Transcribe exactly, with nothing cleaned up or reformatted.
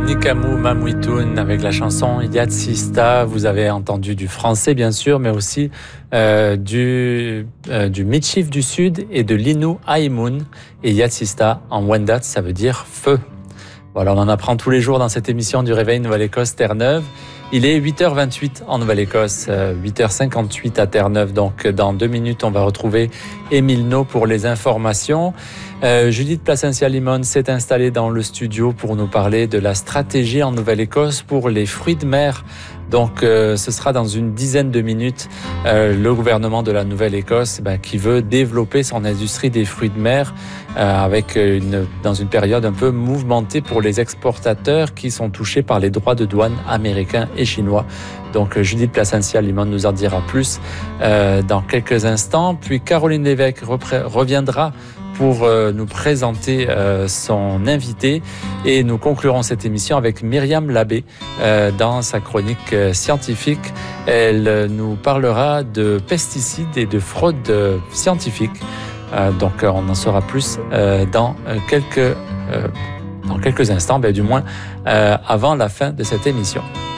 Nikamu Mamouitoun avec la chanson Yatsista. Vous avez entendu du français bien sûr, mais aussi euh, du, euh, du Michif du Sud et de l'Innu Aimun. Et Yatsista en Wendat, ça veut dire feu. Voilà, on en apprend tous les jours dans cette émission du Réveil Nouvelle-Écosse Terre-Neuve. Il est huit heures vingt-huit en Nouvelle-Écosse, huit heures cinquante-huit à Terre-Neuve. Donc, dans deux minutes, on va retrouver Émile No pour les informations. Euh, Judith Placencia-Limon s'est installée dans le studio pour nous parler de la stratégie en Nouvelle-Écosse pour les fruits de mer. Donc, euh, ce sera dans une dizaine de minutes euh, le gouvernement de la Nouvelle-Écosse ben, qui veut développer son industrie des fruits de mer euh, avec une, dans une période un peu mouvementée pour les exportateurs qui sont touchés par les droits de douane américains et chinois. Donc, Judith Placencia-Limon nous en dira plus euh, dans quelques instants. Puis, Caroline Lévesque repré- reviendra pour euh, nous présenter euh, son invité et nous conclurons cette émission avec Myriam Labbé euh, dans sa chronique euh, scientifique. Elle euh, nous parlera de pesticides et de fraude euh, scientifique. Euh, donc euh, on en saura plus euh, dans euh, quelques euh, dans quelques instants, ben, du moins euh, avant la fin de cette émission.